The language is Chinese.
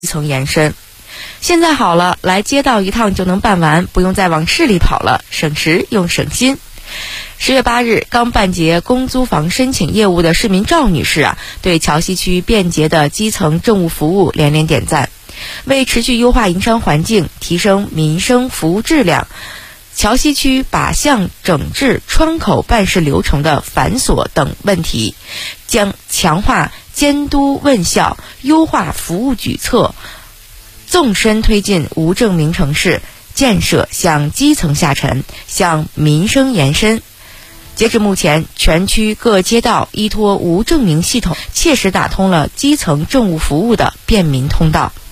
基层延伸。现在好了，来街道一趟就能办完，不用再往市里跑了，省时又省心。10月8日，刚办结公租房申请业务的市民赵女士对桥西区便捷的基层政务服务连连点赞。为持续优化营商环境，提升民生服务质量，桥西区靶向整治窗口办事流程的繁琐等问题，将强化监督问效，优化服务举措，纵深推进无证明城市建设向基层下沉，向民生延伸。截至目前，全区各街道依托无证明系统，切实打通了基层政务服务的便民通道。